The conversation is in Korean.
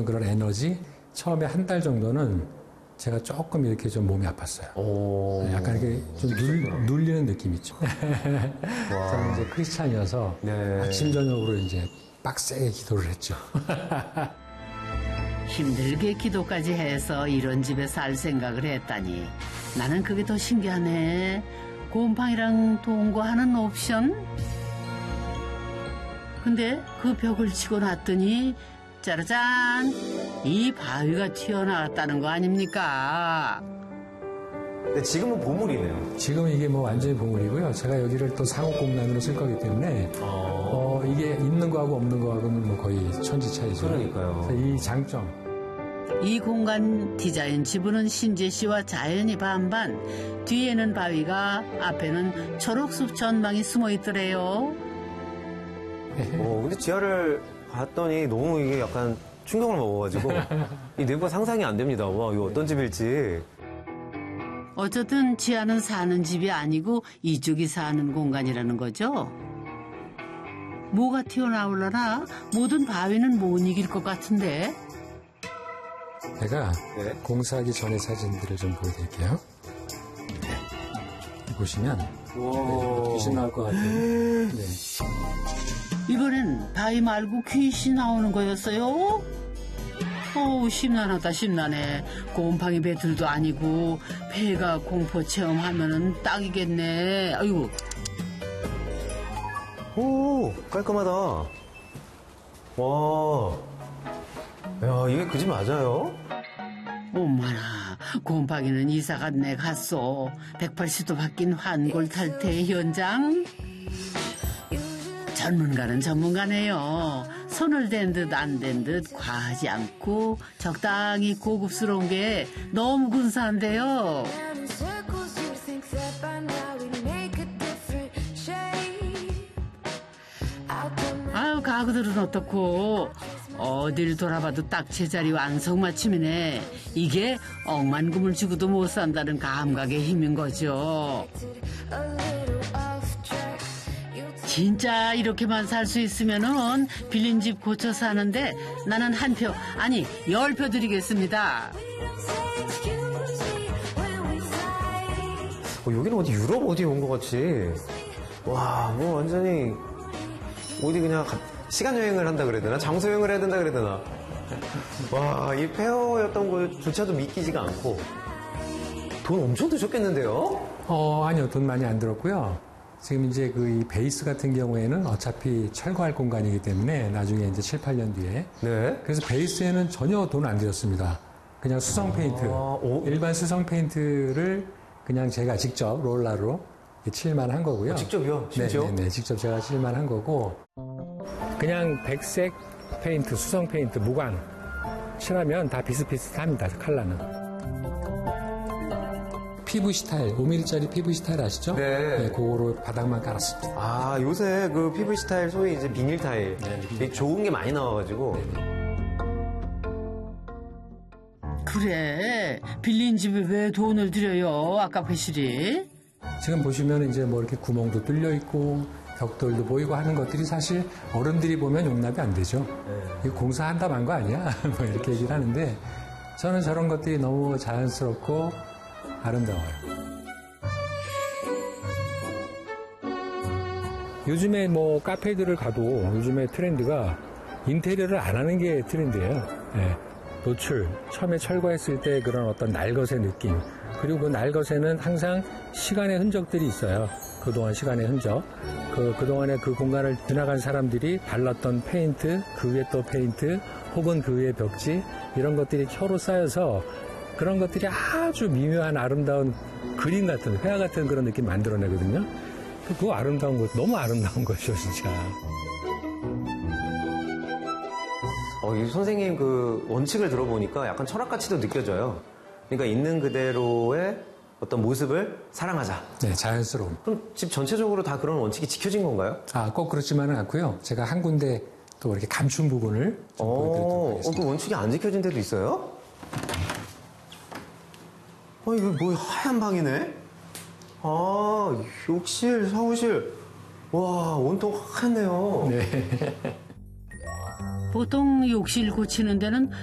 어떤 그런 에너지, 처음에 한 달 정도는 제가 조금 이렇게 좀 몸이 아팠어요. 약간 이렇게 좀 눌리는 느낌 있죠. 저는 이제 크리스찬이어서 네. 아침, 저녁으로 이제 빡세게 기도를 했죠. 힘들게 기도까지 해서 이런 집에 살 생각을 했다니 나는 그게 더 신기하네. 곰팡이랑 동거하는 옵션? 근데 그 벽을 치고 놨더니 짜라잔! 이 바위가 튀어나왔다는 거 아닙니까? 근데 지금은 보물이네요. 지금 이게 뭐 완전히 보물이고요. 제가 여기를 또 상업공단으로 쓸 거기 때문에 이게 있는 거하고 없는 거하고는 뭐 거의 천지 차이죠. 그러니까요. 이 장점. 이 공간 디자인 지부는 신재 씨와 자연이 반반. 뒤에는 바위가, 앞에는 초록숲 전망이 숨어 있더래요. 근데 지하를 봤더니 너무 이게 약간 충격을 먹어가지고 이 내부가 상상이 안 됩니다. 와, 이거 어떤 집일지. 어쨌든 지하는 사는 집이 아니고 이쪽이 사는 공간이라는 거죠. 뭐가 튀어나올라나 모든 바위는 못 이길 것 같은데. 제가 네. 공사하기 전의 사진들을 좀 보여드릴게요. 네. 보시면 귀신 나올 것 같아요. 네. 이번엔 바위 말고 귀신 나오는 거였어요? 어우, 심란하다, 심란해. 곰팡이 배틀도 아니고 폐가 공포 체험하면은 딱이겠네. 아이고. 오, 깔끔하다. 와, 야, 이게 그 집 맞아요? 엄마나, 곰팡이는 이사 갔네 갔어. 180도 바뀐 환골 탈퇴 현장? 전문가는 전문가네요. 손을 댄 듯 안 댄 듯 과하지 않고 적당히 고급스러운 게 너무 근사한데요. 아유, 가구들은 어떻고 어딜 돌아봐도 딱 제자리 완성맞춤이네. 이게 억만금을 주고도 못 산다는 감각의 힘인 거죠. 진짜 이렇게만 살 수 있으면은 빌린 집 고쳐 사는데 나는 한 표, 아니 10표 드리겠습니다. 여기는 어디 유럽 어디 온 것 같이. 와, 뭐 완전히 어디 그냥 시간 여행을 한다 그래야 되나? 장소 여행을 해야 된다 그래야 되나? 와, 이 폐허였던 것조차도 믿기지가 않고. 돈 엄청 드셨겠는데요? 아니요. 돈 많이 안 들었고요. 지금 이제 이 베이스 같은 경우에는 어차피 철거할 공간이기 때문에 나중에 이제 7, 8년 뒤에. 네. 그래서 베이스에는 전혀 돈 안 들였습니다. 그냥 수성 페인트. 일반 수성 페인트를 그냥 제가 직접 롤러로 칠만 한 거고요. 직접이요? 심지어? 네, 직접 제가 칠만 한 거고. 그냥 백색 페인트, 수성 페인트, 무광 칠하면 다 비슷비슷합니다. 컬러는. PVC 타일, 5mm짜리 PVC 타일 아시죠? 네. 그거로 바닥만 깔았습니다. 아, 요새 그 PVC 타일, 소위 이제 비닐 타일. 되게 좋은 게 많이 나와가지고. 그래, 빌린 집에 왜 돈을 들여요? 아까 배실이. 지금 보시면 이제 뭐 이렇게 구멍도 뚫려 있고 벽돌도 보이고 하는 것들이 사실 어른들이 보면 용납이 안 되죠. 이거 공사한다 만 거 아니야? 뭐 이렇게 얘기를 하는데 저는 저런 것들이 너무 자연스럽고 아름다워요. 요즘에 뭐 카페들을 가도 요즘에 트렌드가 인테리어를 안 하는 게 트렌드예요. 네. 노출, 처음에 철거했을 때 그런 어떤 날것의 느낌, 그리고 그 날것에는 항상 시간의 흔적들이 있어요. 그동안 시간의 흔적. 그동안에 그 공간을 지나간 사람들이 발랐던 페인트, 그 위에 또 페인트, 혹은 그 위에 벽지, 이런 것들이 혀로 쌓여서 그런 것들이 아주 미묘한 아름다운 그림 같은, 회화 같은 그런 느낌 만들어내거든요. 그거 아름다운 거, 너무 아름다운 거죠, 진짜. 이 선생님 그 원칙을 들어보니까 약간 철학가치도 느껴져요. 그러니까 있는 그대로의 어떤 모습을 사랑하자. 네, 자연스러움. 그럼 집 전체적으로 다 그런 원칙이 지켜진 건가요? 꼭 그렇지만은 않고요. 제가 한 군데 또 이렇게 감춘 부분을 좀 보여드리도록 하겠습니다. 그 원칙이 안 지켜진 데도 있어요? 이거 뭐 하얀 방이네? 욕실, 샤워실. 와, 온통 하얗네요. 네. 보통 욕실 고치는 데는